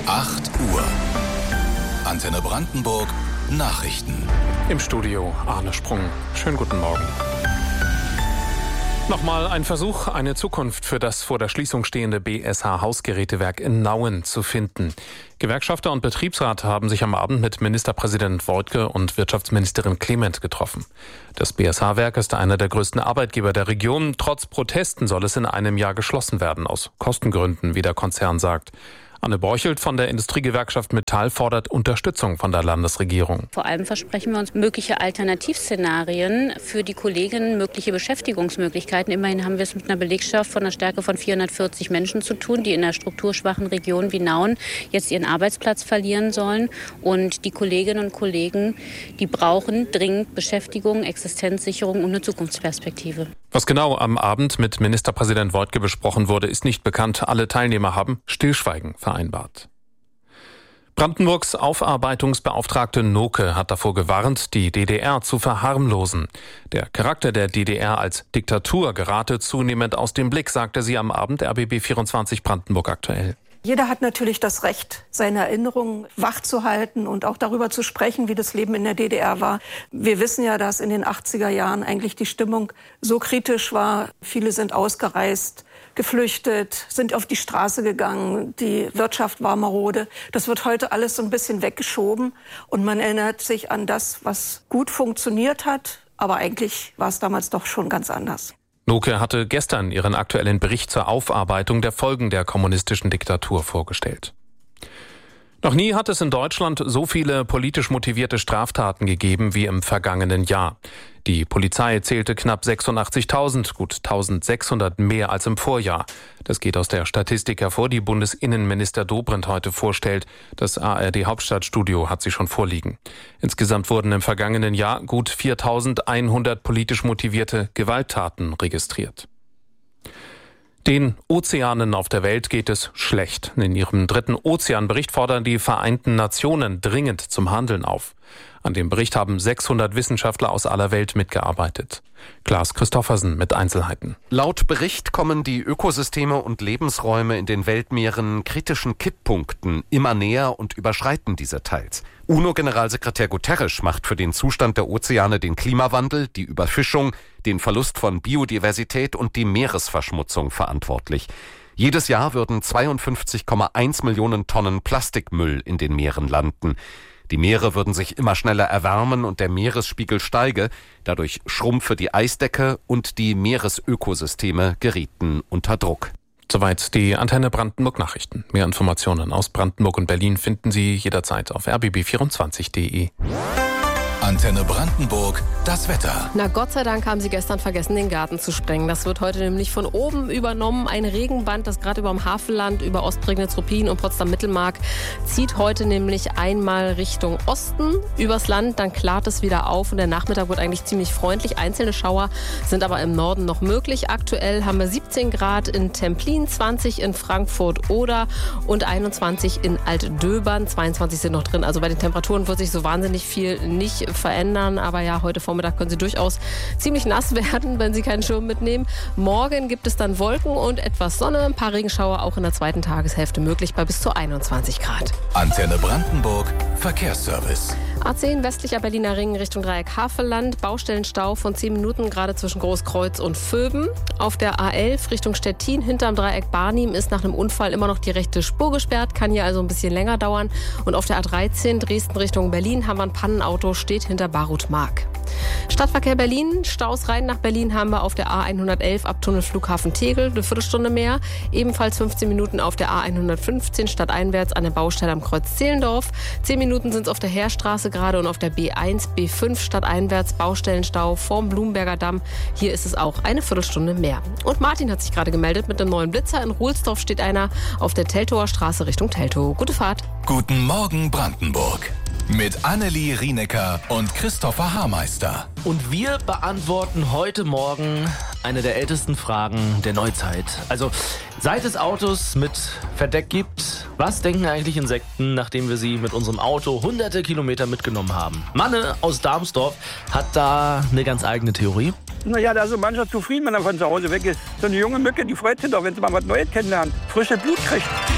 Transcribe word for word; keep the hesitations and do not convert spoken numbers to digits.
acht Uhr. Antenne Brandenburg Nachrichten. Im Studio Arne Sprung. Schönen guten Morgen. Nochmal ein Versuch, eine Zukunft für das vor der Schließung stehende B S H-Hausgerätewerk in Nauen zu finden. Gewerkschafter und Betriebsrat haben sich am Abend mit Ministerpräsident Woidke und Wirtschaftsministerin Clement getroffen. Das B S H-Werk ist einer der größten Arbeitgeber der Region. Trotz Protesten soll es in einem Jahr geschlossen werden, aus Kostengründen, wie der Konzern sagt. Anne Borchelt von der Industriegewerkschaft Metall fordert Unterstützung von der Landesregierung. Vor allem versprechen wir uns mögliche Alternativszenarien für die Kolleginnen, mögliche Beschäftigungsmöglichkeiten. Immerhin haben wir es mit einer Belegschaft von einer Stärke von vierhundertvierzig Menschen zu tun, die in einer strukturschwachen Region wie Nauen jetzt ihren Arbeitsplatz verlieren sollen. Und die Kolleginnen und Kollegen, die brauchen dringend Beschäftigung, Existenzsicherung und eine Zukunftsperspektive. Was genau am Abend mit Ministerpräsident Woidke besprochen wurde, ist nicht bekannt. Alle Teilnehmer haben Stillschweigen vereinbart. Brandenburgs Aufarbeitungsbeauftragte Noke hat davor gewarnt, die D D R zu verharmlosen. Der Charakter der D D R als Diktatur gerate zunehmend aus dem Blick, sagte sie am Abend R B B vierundzwanzig Brandenburg aktuell. Jeder hat natürlich das Recht, seine Erinnerungen wachzuhalten und auch darüber zu sprechen, wie das Leben in der D D R war. Wir wissen ja, dass in den achtziger Jahren eigentlich die Stimmung so kritisch war. Viele sind ausgereist, geflüchtet, sind auf die Straße gegangen. Die Wirtschaft war marode. Das wird heute alles so ein bisschen weggeschoben. Und man erinnert sich an das, was gut funktioniert hat. Aber eigentlich war es damals doch schon ganz anders. Noke hatte gestern ihren aktuellen Bericht zur Aufarbeitung der Folgen der kommunistischen Diktatur vorgestellt. Noch nie hat es in Deutschland so viele politisch motivierte Straftaten gegeben wie im vergangenen Jahr. Die Polizei zählte knapp sechsundachtzigtausend, gut eintausendsechshundert mehr als im Vorjahr. Das geht aus der Statistik hervor, die Bundesinnenminister Dobrindt heute vorstellt. Das A R D-Hauptstadtstudio hat sie schon vorliegen. Insgesamt wurden im vergangenen Jahr gut viertausendeinhundert politisch motivierte Gewalttaten registriert. Den Ozeanen auf der Welt geht es schlecht. In ihrem dritten Ozeanbericht fordern die Vereinten Nationen dringend zum Handeln auf. An dem Bericht haben sechshundert Wissenschaftler aus aller Welt mitgearbeitet. Klaas Christoffersen mit Einzelheiten. Laut Bericht kommen die Ökosysteme und Lebensräume in den Weltmeeren kritischen Kipppunkten immer näher und überschreiten diese teils. UNO-Generalsekretär Guterres macht für den Zustand der Ozeane den Klimawandel, die Überfischung, den Verlust von Biodiversität und die Meeresverschmutzung verantwortlich. Jedes Jahr würden zweiundfünfzig Komma eins Millionen Tonnen Plastikmüll in den Meeren landen. Die Meere würden sich immer schneller erwärmen und der Meeresspiegel steige. Dadurch schrumpfe die Eisdecke und die Meeresökosysteme gerieten unter Druck. Soweit die Antenne Brandenburg Nachrichten. Mehr Informationen aus Brandenburg und Berlin finden Sie jederzeit auf r b b vierundzwanzig punkt d e. Antenne Brandenburg, das Wetter. Na Gott sei Dank haben Sie gestern vergessen, den Garten zu sprengen. Das wird heute nämlich von oben übernommen. Ein Regenband, das gerade über dem Havelland, über Ostprignitz-Ruppin und Potsdam-Mittelmark zieht heute nämlich einmal Richtung Osten übers Land. Dann klart es wieder auf und der Nachmittag wird eigentlich ziemlich freundlich. Einzelne Schauer sind aber im Norden noch möglich. Aktuell haben wir siebzehn Grad in Templin, zwanzig in Frankfurt-Oder und einundzwanzig in Altdöbern. zweiundzwanzig sind noch drin. Also bei den Temperaturen wird sich so wahnsinnig viel nicht verändern, aber ja, heute Vormittag können Sie durchaus ziemlich nass werden, wenn Sie keinen Schirm mitnehmen. Morgen gibt es dann Wolken und etwas Sonne, ein paar Regenschauer auch in der zweiten Tageshälfte möglich bei bis zu einundzwanzig Grad. Antenne Brandenburg, Verkehrsservice. A zehn westlicher Berliner Ring Richtung Dreieck Havelland, Baustellenstau von zehn Minuten gerade zwischen Großkreuz und Vöben. Auf der A elf Richtung Stettin hinterm Dreieck Barnim ist nach einem Unfall immer noch die rechte Spur gesperrt, kann hier also ein bisschen länger dauern. Und auf der A dreizehn Dresden Richtung Berlin haben wir ein Pannenauto, steht hinter Barut-Mark. Stadtverkehr Berlin, Staus rein nach Berlin haben wir auf der A hundertelf ab Tunnel Flughafen Tegel, eine Viertelstunde mehr. Ebenfalls fünfzehn Minuten auf der A hundertfünfzehn stadteinwärts an der Baustelle am Kreuz Zehlendorf. zehn Minuten sind es auf der Heerstraße gerade und auf der B eins, B fünf stadteinwärts Baustellenstau vorm Blumberger Damm. Hier ist es auch eine Viertelstunde mehr. Und Martin hat sich gerade gemeldet mit einem neuen Blitzer. In Ruhlsdorf steht einer auf der Teltower Straße Richtung Teltow. Gute Fahrt. Guten Morgen Brandenburg. Mit Annelie Rienecker und Christopher Haarmeister. Und wir beantworten heute Morgen eine der ältesten Fragen der Neuzeit. Also, seit es Autos mit Verdeck gibt, was denken eigentlich Insekten, nachdem wir sie mit unserem Auto hunderte Kilometer mitgenommen haben? Manne aus Darmsdorf hat da eine ganz eigene Theorie. Naja, da ist so mancher zufrieden, wenn er von zu Hause weg ist. So eine junge Mücke, die freut sich doch, wenn sie mal was Neues kennenlernt. Frische Blut kriegt.